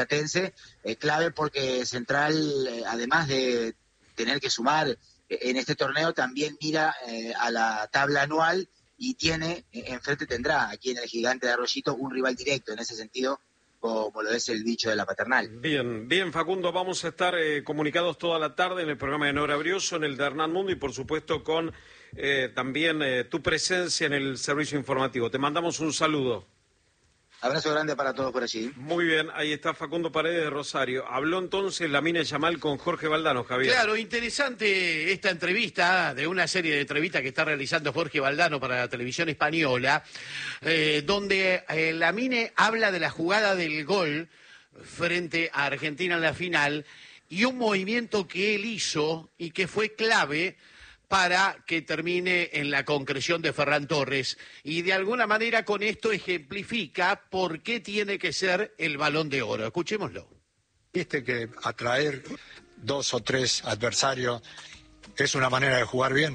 Platense, clave porque Central, además de tener que sumar en este torneo, también mira a la tabla anual y enfrente tendrá aquí en el Gigante de Arroyito un rival directo en ese sentido, como lo es el dicho de la Paternal. Bien, bien, Facundo, vamos a estar comunicados toda la tarde en el programa de Nora Brioso, en el de Hernán Mundo y por supuesto con también tu presencia en el servicio informativo. Te mandamos un saludo. Abrazo grande para todos por allí. Muy bien, ahí está Facundo Paredes de Rosario. Habló entonces Lamine Yamal con Jorge Valdano, Javier. Claro, interesante esta entrevista, de una serie de entrevistas que está realizando Jorge Valdano para la televisión española, donde Lamine habla de la jugada del gol frente a Argentina en la final y un movimiento que él hizo y que fue clave para que termine en la concreción de Ferran Torres. Y de alguna manera con esto ejemplifica por qué tiene que ser el Balón de Oro. Escuchémoslo. Viste que atraer 2 o 3 adversarios es una manera de jugar bien,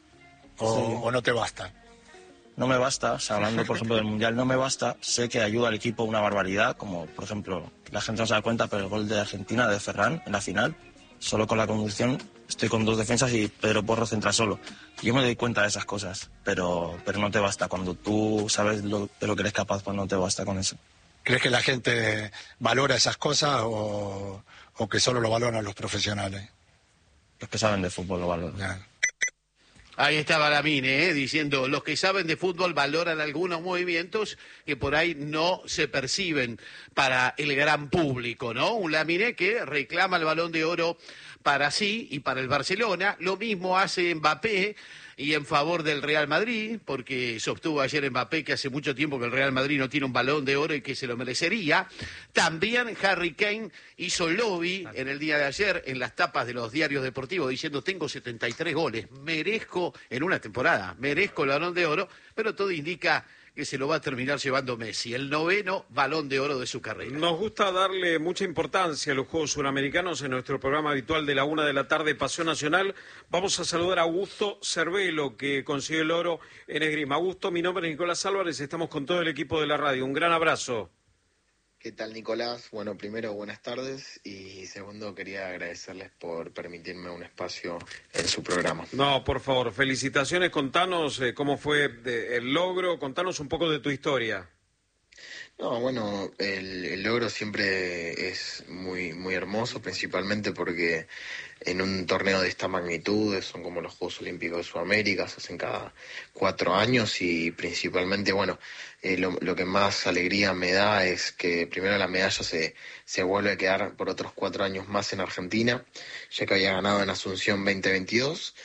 o no te basta. No me basta, o sea, hablando por ejemplo del Mundial, no me basta. Sé que ayuda al equipo una barbaridad, como por ejemplo, la gente no se da cuenta, pero el gol de Argentina, de Ferran, en la final, solo con la conducción, estoy con 2 defensas y Pedro Porro centra solo. Yo me doy cuenta de esas cosas, pero no te basta. Cuando tú sabes de lo que eres capaz, pues no te basta con eso. ¿Crees que la gente valora esas cosas o que solo lo valoran los profesionales? Los que saben de fútbol lo valoran. Ya. Ahí estaba Lamine, diciendo, los que saben de fútbol valoran algunos movimientos que por ahí no se perciben para el gran público, ¿no? Un Lamine que reclama el Balón de Oro para sí y para el Barcelona. Lo mismo hace Mbappé y en favor del Real Madrid, porque sostuvo ayer Mbappé que hace mucho tiempo que el Real Madrid no tiene un Balón de Oro y que se lo merecería. También Harry Kane hizo lobby en el día de ayer en las tapas de los diarios deportivos diciendo tengo 73 goles, merezco en una temporada, merezco el Balón de Oro, pero todo indica que se lo va a terminar llevando Messi, el 9º Balón de Oro de su carrera. Nos gusta darle mucha importancia a los Juegos Suramericanos en nuestro programa habitual de la 1 de la tarde, Pasión Nacional. Vamos a saludar a Augusto Cervelo, que consiguió el oro en esgrima. Augusto, mi nombre es Nicolás Álvarez, estamos con todo el equipo de la radio. Un gran abrazo. ¿Qué tal, Nicolás? Bueno, primero, buenas tardes y segundo, quería agradecerles por permitirme un espacio en su programa. No, por favor, felicitaciones, contanos cómo fue el logro, contanos un poco de tu historia. No, bueno, el logro siempre es muy, muy hermoso, principalmente porque en un torneo de esta magnitud, son como los Juegos Olímpicos de Sudamérica, se hacen cada 4 años y principalmente, bueno, lo que más alegría me da es que primero la medalla se vuelve a quedar por otros 4 años más en Argentina, ya que había ganado en Asunción 2022.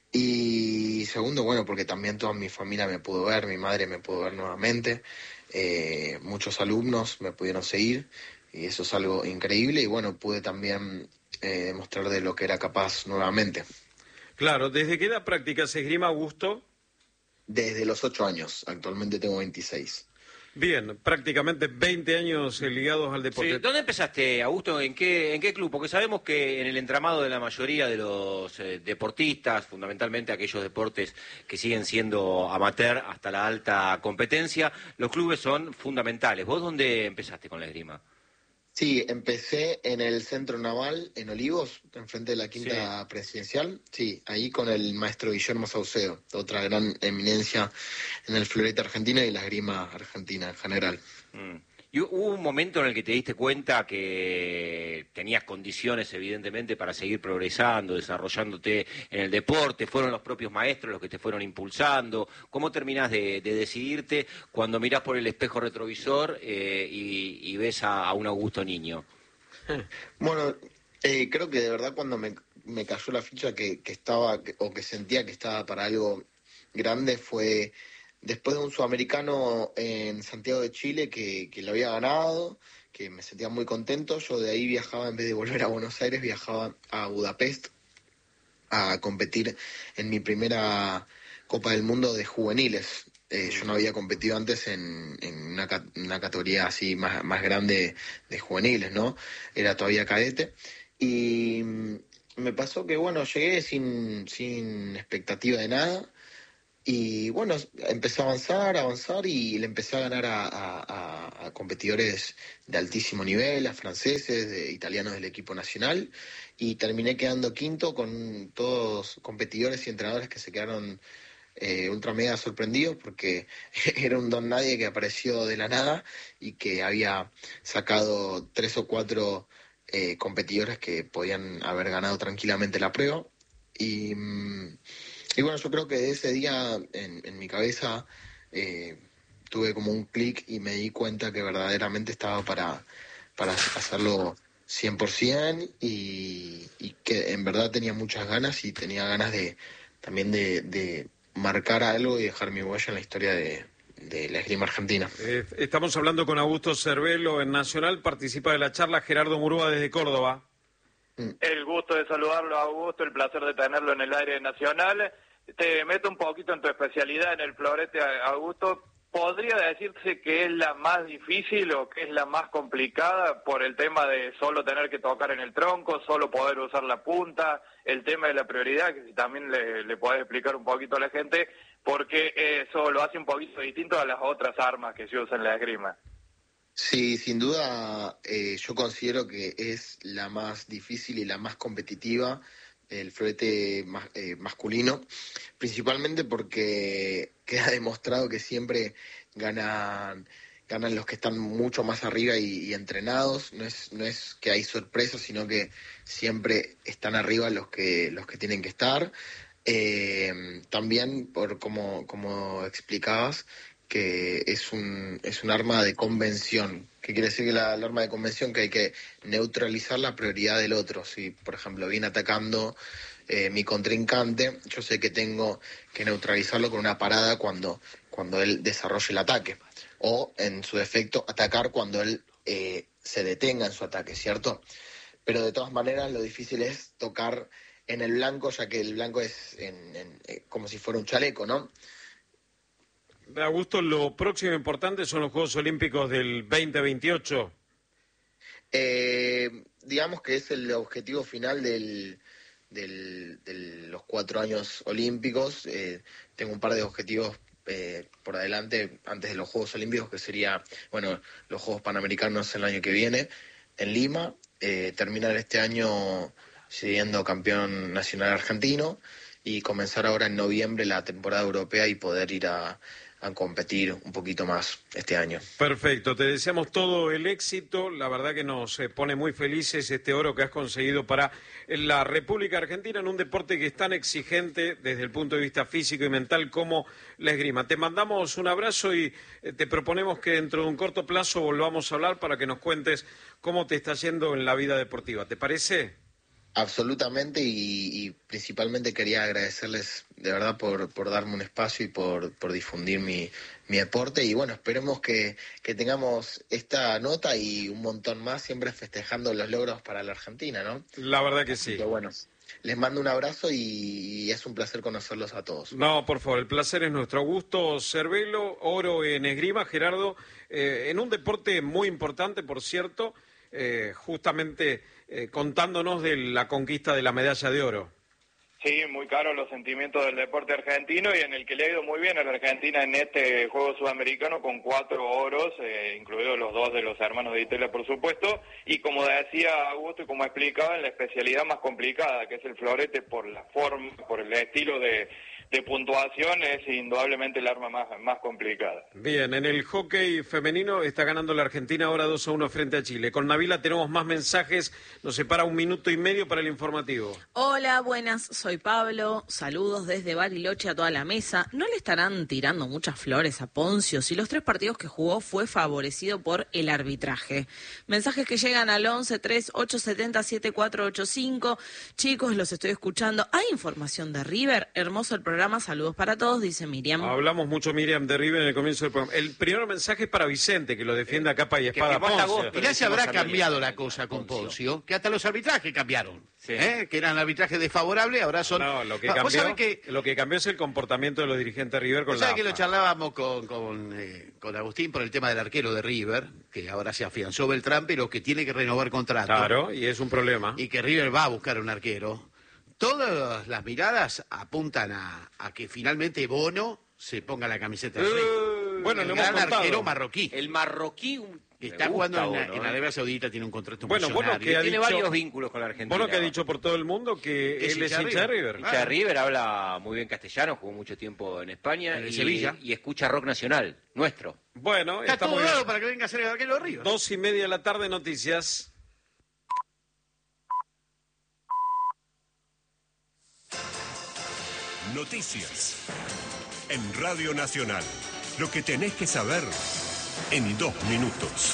Y segundo, bueno, porque también toda mi familia me pudo ver, mi madre me pudo ver nuevamente, muchos alumnos me pudieron seguir y eso es algo increíble y bueno, pude también demostrar de lo que era capaz nuevamente. Claro, ¿desde qué edad practicas esgrima, Augusto? Desde los 8 años, actualmente tengo 26. Bien, prácticamente 20 años ligados al deporte. Sí. ¿Dónde empezaste, Augusto? ¿En qué club? Porque sabemos que en el entramado de la mayoría de los deportistas, fundamentalmente aquellos deportes que siguen siendo amateur hasta la alta competencia, los clubes son fundamentales. ¿Vos dónde empezaste con la esgrima? Sí, empecé en el Centro Naval, en Olivos, enfrente de la Quinta Presidencial. Sí, ahí con el maestro Guillermo Saucedo, otra gran eminencia en el florete argentino y la esgrima argentina en general. ¿Y hubo un momento en el que te diste cuenta que tenías condiciones, evidentemente, para seguir progresando, desarrollándote en el deporte? ¿Fueron los propios maestros los que te fueron impulsando? ¿Cómo terminás de decidirte cuando mirás por el espejo retrovisor y ves a un Augusto niño? Bueno, creo que de verdad cuando me cayó la ficha que estaba, o que sentía que estaba para algo grande fue después de un sudamericano en Santiago de Chile que lo había ganado, que me sentía muy contento. Yo de ahí viajaba, en vez de volver a Buenos Aires, viajaba a Budapest a competir en mi primera Copa del Mundo de juveniles. Yo no había competido antes en una categoría así más grande de juveniles, ¿no? Era todavía cadete. Y me pasó que, bueno, llegué sin expectativa de nada. Y bueno, empecé a avanzar y le empecé a ganar a competidores de altísimo nivel, a franceses, italianos del equipo nacional, y terminé quedando quinto con todos competidores y entrenadores que se quedaron ultra mega sorprendidos porque era un don nadie que apareció de la nada y que había sacado 3 o 4 competidores que podían haber ganado tranquilamente la prueba. Y bueno, yo creo que de ese día en mi cabeza tuve como un clic y me di cuenta que verdaderamente estaba para hacerlo 100% y que en verdad tenía muchas ganas y tenía ganas también de marcar algo y dejar mi huella en la historia de la esgrima argentina. Estamos hablando con Augusto Cervelo en Nacional, participa de la charla Gerardo Murúa desde Córdoba. El gusto de saludarlo, Augusto, el placer de tenerlo en el aire nacional. Te meto un poquito en tu especialidad en el florete, Augusto. ¿Podría decirse que es la más difícil o que es la más complicada por el tema de solo tener que tocar en el tronco, solo poder usar la punta, el tema de la prioridad, que si también le podés explicar un poquito a la gente, porque eso lo hace un poquito distinto a las otras armas que se usan en la esgrima? Sí, sin duda yo considero que es la más difícil y la más competitiva, el florete masculino, principalmente porque queda demostrado que siempre ganan los que están mucho más arriba y entrenados. No es que hay sorpresas, sino que siempre están arriba los que tienen que estar. También por como explicabas, que es un arma de convención. ¿Qué quiere decir que el arma de convención? Que hay que neutralizar la prioridad del otro. Si, por ejemplo, viene atacando mi contrincante, yo sé que tengo que neutralizarlo con una parada cuando él desarrolle el ataque. O, en su defecto, atacar cuando él se detenga en su ataque, ¿cierto? Pero de todas maneras lo difícil es tocar en el blanco, ya que el blanco es como si fuera un chaleco, ¿no? Augusto, lo próximo importante son los Juegos Olímpicos del 2028. Digamos que es el objetivo final de los 4 años olímpicos. Tengo un par de objetivos por adelante antes de los Juegos Olímpicos, que sería, bueno, los Juegos Panamericanos el año que viene en Lima, terminar este año siendo campeón nacional argentino y comenzar ahora en noviembre la temporada europea y poder ir a competir un poquito más este año. Perfecto, te deseamos todo el éxito, la verdad que nos pone muy felices este oro que has conseguido para la República Argentina en un deporte que es tan exigente desde el punto de vista físico y mental como la esgrima. Te mandamos un abrazo y te proponemos que dentro de un corto plazo volvamos a hablar para que nos cuentes cómo te está yendo en la vida deportiva, ¿te parece? Absolutamente, y principalmente quería agradecerles de verdad por darme un espacio y por difundir mi deporte, y bueno, esperemos que tengamos esta nota y un montón más, siempre festejando los logros para la Argentina, ¿no? La verdad que sí. Pero bueno, les mando un abrazo y es un placer conocerlos a todos. No, por favor, el placer es nuestro. Augusto Cervelo, oro en esgrima, Gerardo, en un deporte muy importante, por cierto, justamente contándonos de la conquista de la medalla de oro. Sí, muy caro los sentimientos del deporte argentino y en el que le ha ido muy bien a la Argentina en este Juego Sudamericano con 4 oros, incluidos los 2 de los hermanos de Itela, por supuesto, y como decía Augusto y como explicaba, en la especialidad más complicada, que es el florete, por la forma, por el estilo de puntuación, es indudablemente el arma más complicada. Bien, en el hockey femenino está ganando la Argentina ahora 2-1 frente a Chile. Con Nabila tenemos más mensajes, nos separa 1 minuto y medio para el informativo. Hola, buenas, soy Pablo, saludos desde Bariloche a toda la mesa. ¿No le estarán tirando muchas flores a Poncio si los 3 partidos que jugó fue favorecido por el arbitraje? Mensajes que llegan al 11-3870-7485. Chicos, los estoy escuchando. ¿Hay información de River? Hermoso el programa, saludos para todos, dice Miriam. Hablamos mucho, Miriam, de River en el comienzo del programa. El primer mensaje es para Vicente, que lo defiende a capa y espada Poncio. Mirá si habrá cambiado la cosa con Poncio, que hasta los arbitrajes cambiaron, sí. Que eran arbitrajes desfavorables, ahora son... No, lo que cambió es el comportamiento de los dirigentes de River con la AFA. Que lo charlábamos con Agustín por el tema del arquero de River, que ahora se afianzó Beltrán, pero que tiene que renovar contrato. Claro, y es un problema. Y que River va a buscar un arquero. todas las miradas apuntan a que finalmente Bono se ponga la camiseta de River. Bueno, el lo gran hemos contado. arquero marroquí. El marroquí Que está jugando en la Arabia Saudita, tiene un contrato Bueno, millonario. que ha tiene dicho- varios vínculos con la Argentina. Bueno, que ha dicho por todo el mundo que Es él es hincha de hincha de River. River. Hincha de River, habla muy bien castellano, jugó mucho tiempo en España En el y, Sevilla. y escucha rock nacional, nuestro. Bueno, Está está todo muy dado bien. para que venga a ser el arquero de River. 2:30 de la tarde, noticias. Noticias. En Radio Nacional. Lo que tenés que saber en 2 minutos.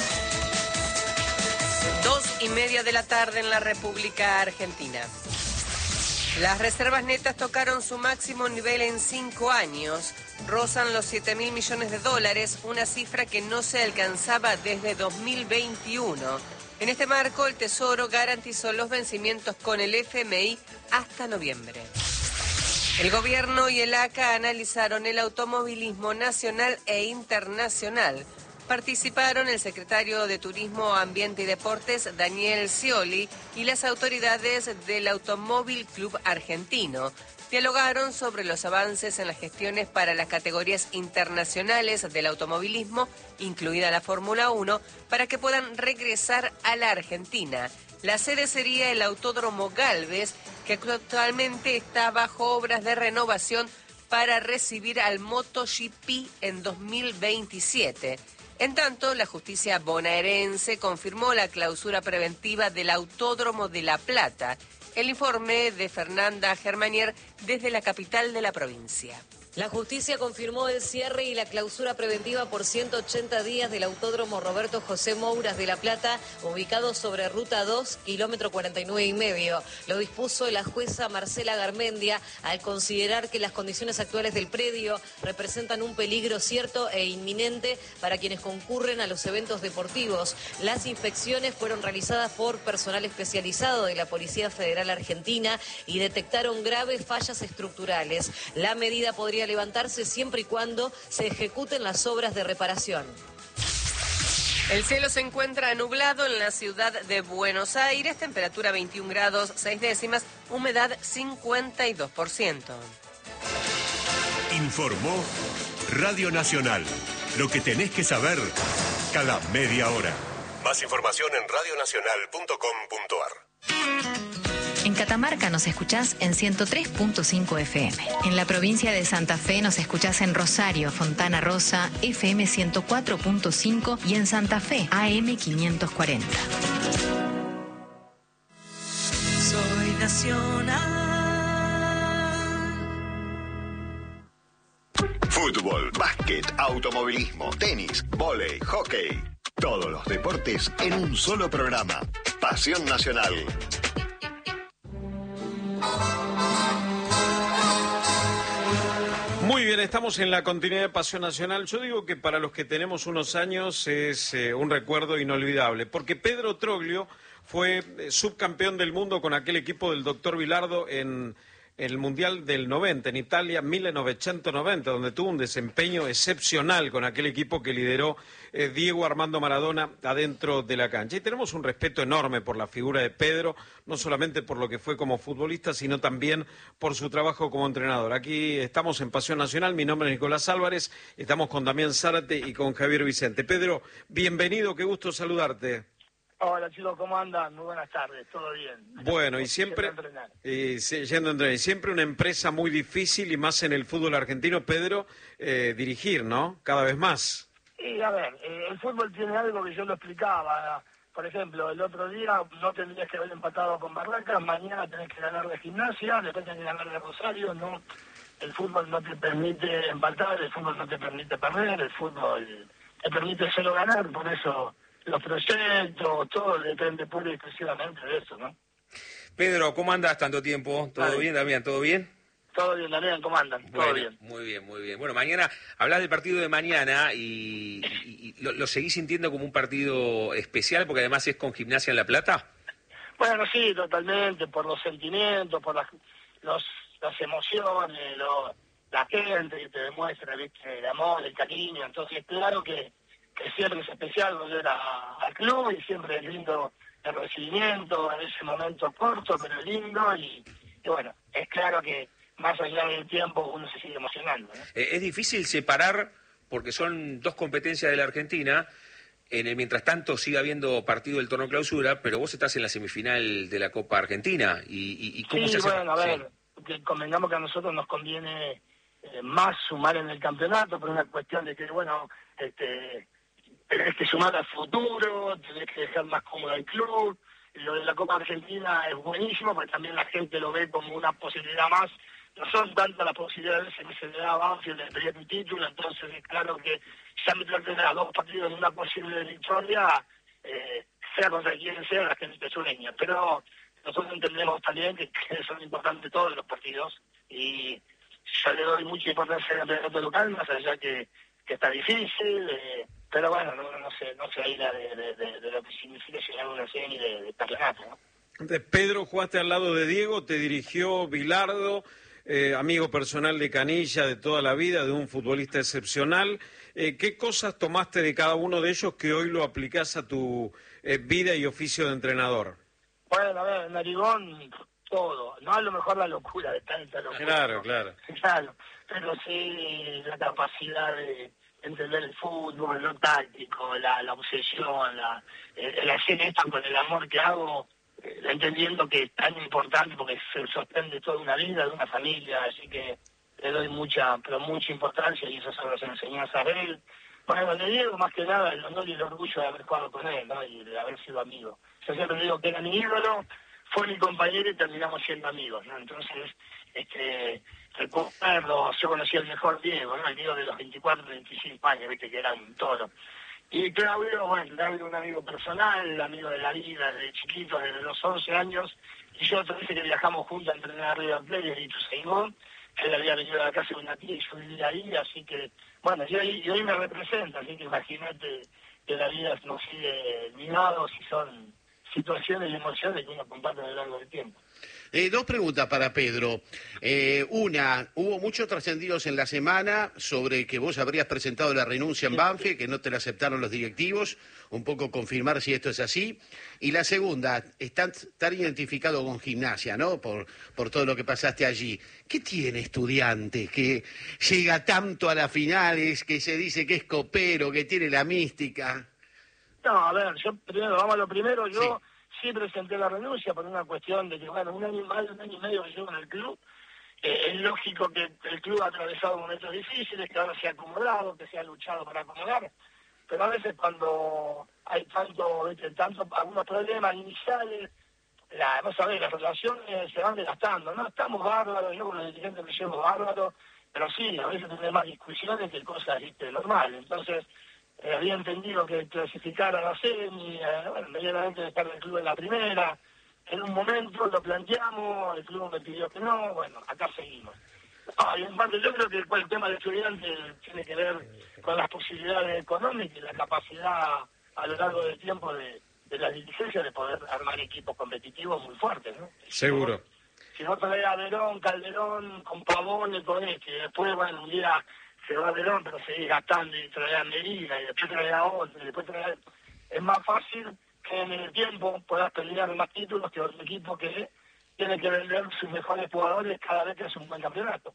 2:30 de la tarde en la República Argentina. Las reservas netas tocaron su máximo nivel en 5 años. Rozan los 7.000 millones de dólares, una cifra que no se alcanzaba desde 2021. En este marco, el Tesoro garantizó los vencimientos con el FMI hasta noviembre. El gobierno y el ACA analizaron el automovilismo nacional e internacional. Participaron el secretario de Turismo, Ambiente y Deportes, Daniel Scioli, y las autoridades del Automóvil Club Argentino. Dialogaron sobre los avances en las gestiones para las categorías internacionales del automovilismo, incluida la Fórmula 1, para que puedan regresar a la Argentina. La sede sería el Autódromo Gálvez, que actualmente está bajo obras de renovación para recibir al MotoGP en 2027. En tanto, la justicia bonaerense confirmó la clausura preventiva del Autódromo de La Plata. El informe de Fernanda Germanier desde la capital de la provincia. La justicia confirmó el cierre y la clausura preventiva por 180 días del Autódromo Roberto José Mouras de La Plata, ubicado sobre Ruta 2, kilómetro 49,5. Lo dispuso la jueza Marcela Garmendia al considerar que las condiciones actuales del predio representan un peligro cierto e inminente para quienes concurren a los eventos deportivos. Las inspecciones fueron realizadas por personal especializado de la Policía Federal Argentina y detectaron graves fallas estructurales. La medida podría levantarse siempre y cuando se ejecuten las obras de reparación. El cielo se encuentra nublado en la ciudad de Buenos Aires, temperatura 21 grados 6 décimas, humedad 52%. Informó Radio Nacional. Lo que tenés que saber cada media hora. Más información en radionacional.com.ar. En Catamarca nos escuchás en 103.5 FM. En la provincia de Santa Fe nos escuchás en Rosario, Fontana Rosa, FM 104.5 y en Santa Fe, AM 540. Soy nacional. Fútbol, básquet, automovilismo, tenis, vóley, hockey. Todos los deportes en un solo programa. Pasión Nacional. Muy bien, estamos en la continuidad de Pasión Nacional. Yo digo que para los que tenemos unos años es un recuerdo inolvidable, porque Pedro Troglio fue subcampeón del mundo con aquel equipo del doctor Bilardo en el Mundial del 90, en Italia, 1990, donde tuvo un desempeño excepcional con aquel equipo que lideró Diego Armando Maradona adentro de la cancha. Y tenemos un respeto enorme por la figura de Pedro, no solamente por lo que fue como futbolista, sino también por su trabajo como entrenador. Aquí estamos en Pasión Nacional, mi nombre es Nicolás Álvarez, estamos con Damián Zárate y con Javier Vicente. Pedro, bienvenido, qué gusto saludarte. Hola chicos, ¿cómo andan? Muy buenas tardes, todo bien. Bueno, y siempre yendo a entrenar, siempre una empresa muy difícil y más en el fútbol argentino, Pedro, dirigir, ¿no? Cada vez más. Y a ver, el fútbol tiene algo que yo lo explicaba. Por ejemplo, el otro día no tendrías que haber empatado con Barracas, mañana tenés que ganar de Gimnasia, después tenés que ganar de Rosario, no. El fútbol no te permite empatar, el fútbol no te permite perder, el fútbol te permite solo ganar, por eso los proyectos, todo depende pura y exclusivamente de eso, ¿no? Pedro, ¿cómo andás tanto tiempo? ¿Todo bien, Damián? ¿Todo bien? Todo bien, Damián, ¿cómo andan? Todo bien. Muy bien, muy bien. Bueno, mañana, hablás del partido de mañana y lo seguís sintiendo como un partido especial porque además es con Gimnasia en La Plata. Bueno, sí, totalmente, por los sentimientos, por las emociones, la gente que te demuestra, ¿viste? El amor, el cariño, entonces claro que siempre es especial volver al club y siempre es lindo el recibimiento en ese momento corto pero lindo y Y bueno, es claro que más allá del tiempo uno se sigue emocionando, ¿no? Es difícil separar, porque son dos competencias de la Argentina. Mientras tanto sigue habiendo partido del torneo clausura, pero vos estás en la semifinal de la Copa Argentina. ¿Y cómo se hace? Bueno, a ver, que convengamos que a nosotros nos conviene más sumar en el campeonato, por una cuestión de que, bueno, tenés que sumar al futuro, tenés que dejar más cómodo al club. Y lo de la Copa Argentina es buenísimo, porque también la gente lo ve como una posibilidad más. No son tantas las posibilidades que se le da a Banfield de pelear un título, entonces es claro que ya me traten a 2 partidos en una posible victoria, sea contra quien sea, la gente sueña. Pero nosotros entendemos también que son importantes todos los partidos, y yo le doy mucha importancia al campeonato local, más allá que está difícil, pero bueno, no se aísla de lo que significa llegar a una serie de campeonato, ¿no? Pedro, jugaste al lado de Diego, te dirigió Bilardo, amigo personal de Canilla de toda la vida, de un futbolista excepcional. ¿Qué cosas tomaste de cada uno de ellos que hoy lo aplicás a tu vida y oficio de entrenador? Bueno, a ver, Narigón, todo. No a lo mejor la locura de tanta locura. Claro, claro. Claro, pero sí la capacidad de entender el fútbol, lo táctico, la obsesión, el hacer esto con el amor que hago, entendiendo que es tan importante porque se sostiene toda una vida, de una familia, así que le doy mucha importancia, y esas son las enseñanzas de él. Bueno, le digo más que nada el honor y el orgullo de haber jugado con él, ¿no? Y de haber sido amigo. Yo siempre digo que era mi ídolo, fue mi compañero y terminamos siendo amigos, ¿no? Entonces, recuerdo, yo conocí al mejor Diego, ¿no? El Diego de los 24, 25 años, viste, que era un toro. Y Claudio, un amigo personal, amigo de la vida, desde chiquito, desde los 11 años, y yo otra vez que viajamos juntos a entrenar a River Plate, y Ituzaingó, él había venido a la casa de una tía y yo vivía ahí, así que, bueno, y hoy me representa, así que imagínate que la vida nos sigue ligados y son situaciones y emociones que uno comparte a lo largo del tiempo. 2 preguntas para Pedro. Una, hubo muchos trascendidos en la semana sobre que vos habrías presentado la renuncia en Banfield, que no te la aceptaron los directivos, un poco confirmar si esto es así. Y la segunda, estar identificado con Gimnasia, ¿no? Por todo lo que pasaste allí. ¿Qué tiene Estudiantes que llega tanto a las finales, que se dice que es copero, que tiene la mística? No, a ver, vamos a lo primero, yo sí presenté la renuncia por una cuestión de que, bueno, un año y medio que llevo en el club, es lógico que el club ha atravesado momentos difíciles, que ahora se ha acomodado, que se ha luchado para acomodar, pero a veces cuando hay algunos problemas iniciales, vos sabés, las relaciones se van desgastando, ¿no? Estamos bárbaros, yo con los dirigentes me llevo bárbaros, pero sí, a veces tenemos más discusiones que cosas normales, entonces había entendido que clasificar a la semi, medianamente de estar del club en la primera. En un momento lo planteamos, el club me pidió que no, bueno, acá seguimos. Y en parte yo creo que el tema de Estudiantes tiene que ver con las posibilidades económicas y la capacidad a lo largo del tiempo de la dirigencia de poder armar equipos competitivos muy fuertes, ¿no? Seguro. Si no traes a Verón, Calderón, con Pavone, con y después, bueno, un día se va a Verón, pero seguir gastando y traer a Medina y después traer a otro y después traer... Es más fácil que en el tiempo puedas pelear más títulos que otro equipo que tiene que vender sus mejores jugadores cada vez que hace un buen campeonato.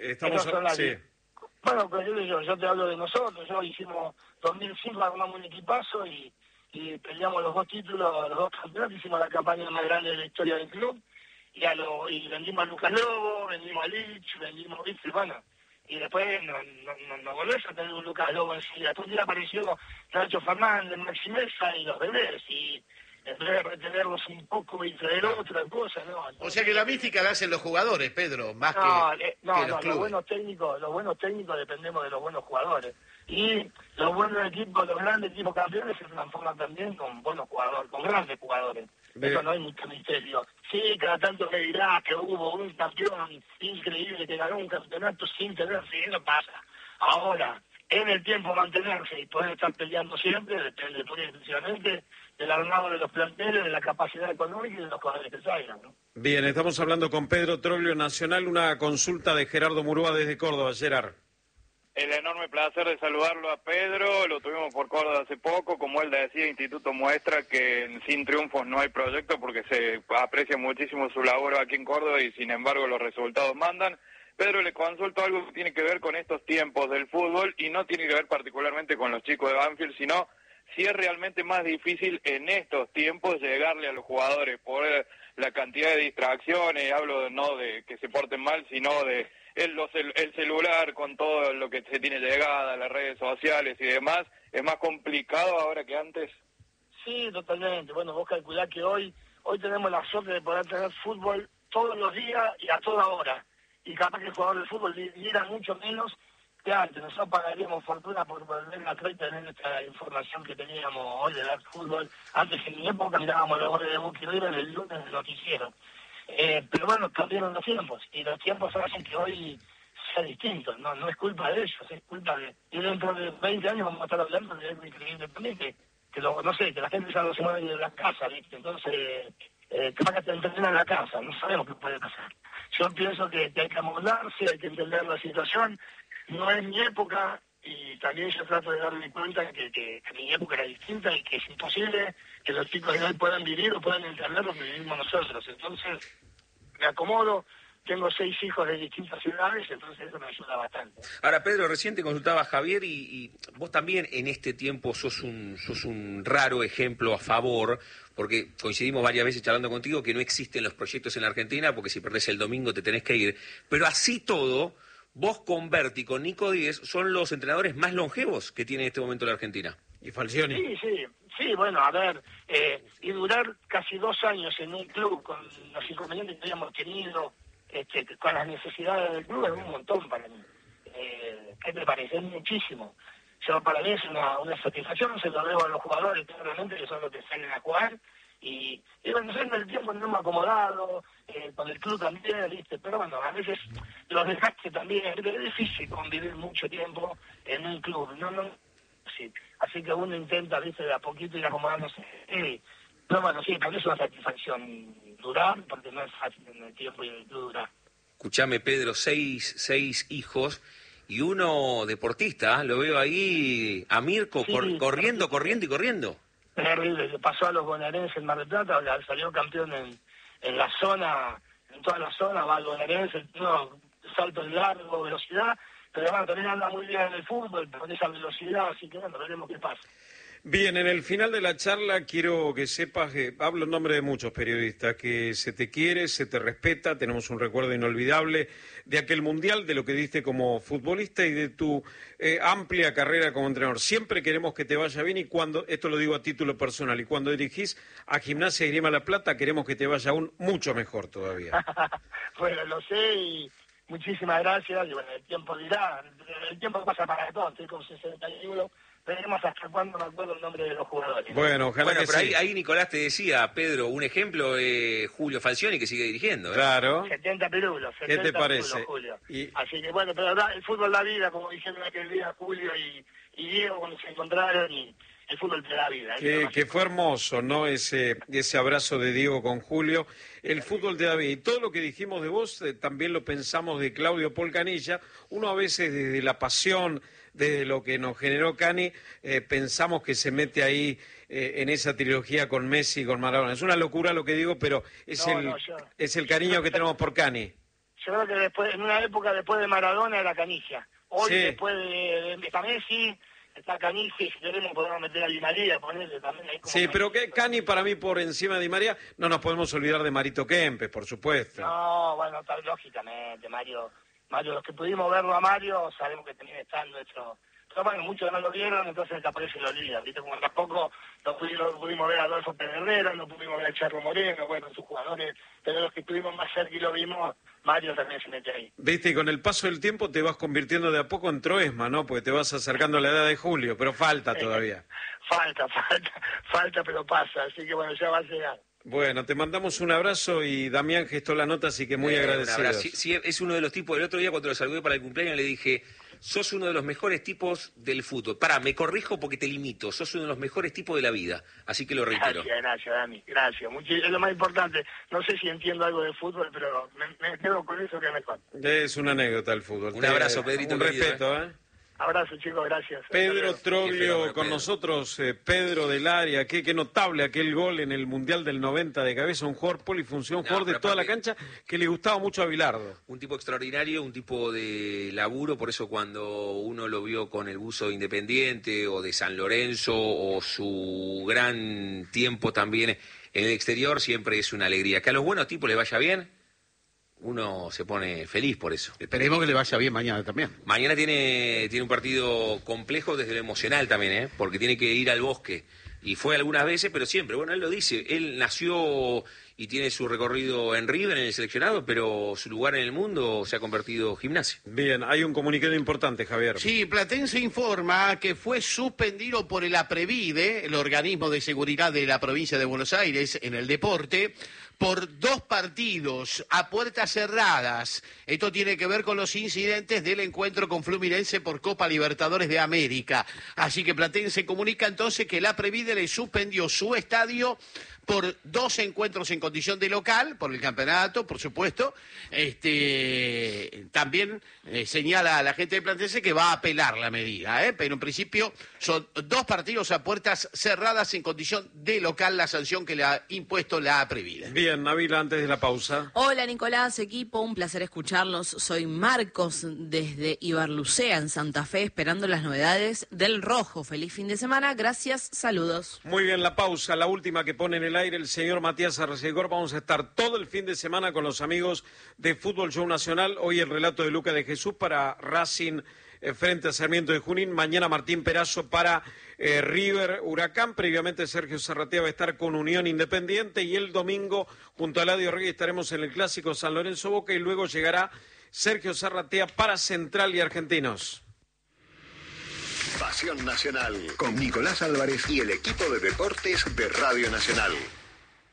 Bueno, pues yo te hablo de nosotros. Hicimos 2005, armamos un equipazo y peleamos los 2 títulos, los 2 campeonatos, hicimos la campaña más grande de la historia del club y vendimos a Lucas Lobo, vendimos a Lich, vendimos a bueno, y después no volvés a tener un Lucas Lobo enseguida. Después ya apareció Nacho Fernández, Maxi Mesa y los bebés, y en vez de retenerlos un poco y traer otra cosa, ¿no? Entonces, o sea que la mística la hacen los jugadores, Pedro, más que los clubes. Los buenos técnicos dependemos de los buenos jugadores. Y los buenos equipos, los grandes equipos campeones se transforman también con buenos jugadores, con grandes jugadores. Eso no hay mucho misterio. Sí, cada tanto me dirás que hubo un campeón increíble que ganó un campeonato sin tener, no pasa. Ahora, en el tiempo mantenerse y poder estar peleando siempre, depende muy exclusivamente del armado de los planteles, de la capacidad económica y de los jugadores que salgan, ¿no? Bien, estamos hablando con Pedro Troglio, Nacional, una consulta de Gerardo Murúa desde Córdoba. Gerard. El enorme placer de saludarlo a Pedro, lo tuvimos por Córdoba hace poco, como él decía, Instituto muestra que sin triunfos no hay proyecto porque se aprecia muchísimo su labor aquí en Córdoba y sin embargo los resultados mandan. Pedro, le consulto algo que tiene que ver con estos tiempos del fútbol y no tiene que ver particularmente con los chicos de Banfield, sino si es realmente más difícil en estos tiempos llegarle a los jugadores por la cantidad de distracciones, hablo no de que se porten mal, sino de el celular con todo lo que se tiene llegada, las redes sociales y demás, ¿es más complicado ahora que antes? Sí, totalmente. Bueno, vos calculás que hoy tenemos la suerte de poder tener fútbol todos los días y a toda hora. Y capaz que el jugador de fútbol diera mucho menos que antes. Nosotros pagaríamos fortuna por volver atrás y tener esta información que teníamos hoy de ver fútbol. Antes, en mi época, mirábamos los goles de Boca y River el lunes en el noticiero. Pero bueno, cambiaron los tiempos y los tiempos hacen que hoy sea distinto. No es culpa de ellos, es culpa de... Y dentro de 20 años vamos a estar hablando de algo increíble también, que no sé, que la gente ya no se mueve de la casa, ¿viste? Entonces, capaz que te entrenan en la casa, no sabemos qué puede pasar. Yo pienso que hay que amoldarse, hay que entender la situación. No es mi época y también yo trato de darme cuenta que mi época era distinta y que es imposible que los chicos de hoy puedan vivir o puedan entender lo que vivimos nosotros. Entonces, me acomodo. Tengo 6 hijos de distintas ciudades, entonces eso me ayuda bastante. Ahora, Pedro, recién te consultaba a Javier y vos también en este tiempo sos un raro ejemplo a favor, porque coincidimos varias veces charlando contigo que no existen los proyectos en la Argentina, porque si perdés el domingo te tenés que ir. Pero así todo, vos con Berti y con Nico Díez son los entrenadores más longevos que tiene en este momento la Argentina. Y Falcioni. Sí, bueno, a ver, y durar casi 2 años en un club con los inconvenientes que habíamos tenido, con las necesidades del club es un montón para mí. ¿Qué te parece? Es muchísimo. Para mí es una satisfacción, se lo debo a los jugadores, claramente, que son los que salen a jugar. Y bueno, en el tiempo no me he acomodado, con el club también, ¿viste? Pero bueno, a veces los desgastes también, es difícil convivir mucho tiempo en un club, sí. Así que uno intenta, ¿viste? De a poquito ir acomodándose. Pero bueno, sí, para mí es una satisfacción durar, porque no es fácil en el tiempo y en el club durar. Escuchame, Pedro, 6 hijos y uno deportista, lo veo ahí a Mirko corriendo. Terrible, le pasó a los bonaerenses en Mar del Plata, salió campeón en la zona, en toda la zona, va al bonaerense, salto en largo, velocidad, pero bueno, también anda muy bien en el fútbol, con esa velocidad, así que bueno, veremos qué pasa. Bien, en el final de la charla quiero que sepas que hablo en nombre de muchos periodistas, que se te quiere, se te respeta, tenemos un recuerdo inolvidable de aquel mundial, de lo que diste como futbolista y de tu amplia carrera como entrenador. Siempre queremos que te vaya bien y esto lo digo a título personal, y cuando dirigís a Gimnasia y Esgrima La Plata queremos que te vaya aún mucho mejor todavía. Bueno, lo sé y muchísimas gracias, y bueno, el tiempo dirá, el tiempo pasa para todos, estoy con 61. Veremos hasta cuándo me acuerdo el nombre de los jugadores. Bueno, ojalá que pero sí. Ahí Nicolás te decía, Pedro, un ejemplo Julio Falcioni, que sigue dirigiendo. Claro. 70 pirulos. ¿Qué te parece? Julio. Así que bueno, pero el fútbol da vida, como dijeron aquel día Julio y Diego cuando se encontraron, y el fútbol te da vida. Que fue hermoso, ¿no? Ese abrazo de Diego con Julio. El fútbol te da vida. Y todo lo que dijimos de vos, también lo pensamos de Claudio Polcanilla. Uno a veces desde la pasión, desde lo que nos generó Cani, pensamos que se mete ahí en esa trilogía con Messi y con Maradona. Es una locura lo que digo, pero es el cariño que tenemos por Cani. Yo creo que después, en una época después de Maradona era Canilla. Hoy sí. Después de Messi está Canilla, y si queremos podemos meter a Di María, ponerle también ahí como... Sí, pero que Cani para mí por encima de Di María, no nos podemos olvidar de Marito Kempes, por supuesto. No, bueno, lógicamente, Mario, los que pudimos verlo a Mario, sabemos que también está en nuestro... Pero bueno, muchos no lo vieron, entonces capaz se lo olvida, ¿viste? Como tampoco no pudimos ver a Adolfo Pedernera, no pudimos ver a Charro Moreno, bueno, sus jugadores, pero los que estuvimos más cerca y lo vimos, Mario también se mete ahí. Viste, y con el paso del tiempo te vas convirtiendo de a poco en Troesma, ¿no? Porque te vas acercando a la edad de Julio, pero falta todavía. Falta, pero pasa, así que bueno, ya va a llegar. Bueno, te mandamos un abrazo y Damián gestó la nota, así que muy agradecido. Sí, es uno de los tipos, el otro día cuando lo saludé para el cumpleaños le dije, sos uno de los mejores tipos del fútbol. Me corrijo porque te limito, sos uno de los mejores tipos de la vida, así que lo reitero. Gracias, Dani, gracias. Es lo más importante. No sé si entiendo algo de fútbol, pero me quedo con eso que me cuenta. Es una anécdota el fútbol. Un abrazo, Pedrito. Un respeto, ¿eh? Abrazo, chicos, gracias. Pedro Troglio con nosotros, Pedro del área, qué notable aquel gol en el Mundial del 90 de cabeza, un jugador polifunción, un jugador de toda la cancha que le gustaba mucho a Bilardo. Un tipo extraordinario, un tipo de laburo, por eso cuando uno lo vio con el buzo de Independiente o de San Lorenzo o su gran tiempo también en el exterior, siempre es una alegría. Que a los buenos tipos les vaya bien, uno se pone feliz por eso. Esperemos que le vaya bien mañana también. Mañana tiene un partido complejo desde lo emocional también, porque tiene que ir al bosque. Y fue algunas veces, pero siempre. Bueno, él lo dice. Él nació y tiene su recorrido en River, en el seleccionado, pero su lugar en el mundo se ha convertido en Gimnasia. Bien, hay un comunicado importante, Javier. Sí, Platense informa que fue suspendido por el APREVIDE, el organismo de seguridad de la provincia de Buenos Aires en el deporte, por 2 partidos a puertas cerradas. Esto tiene que ver con los incidentes del encuentro con Fluminense por Copa Libertadores de América. Así que Platense comunica entonces que el APREVIDE le suspendió su estadio por 2 encuentros en condición de local, por el campeonato, por supuesto. También señala a la gente de Platense que va a apelar la medida, pero en principio son 2 partidos a puertas cerradas en condición de local, la sanción que le ha impuesto la APREVIDE. Bien, Nabila, antes de la pausa. Hola, Nicolás, equipo, un placer escucharlos. Soy Marcos desde Ibarlucea, en Santa Fe, esperando las novedades del Rojo. Feliz fin de semana, gracias, saludos. Muy bien, la pausa, la última que pone en el aire el señor Matías Arcegor. Vamos a estar todo el fin de semana con los amigos de Fútbol Show Nacional. Hoy el relato de Luca de Jesús para Racing frente a Sarmiento de Junín. Mañana Martín Perazo para River Huracán. Previamente Sergio Zarratea va a estar con Unión Independiente. Y el domingo junto a Eladio Reyes estaremos en el clásico San Lorenzo Boca. Y luego llegará Sergio Zarratea para Central y Argentinos. Pasión Nacional con Nicolás Álvarez y el equipo de deportes de Radio Nacional.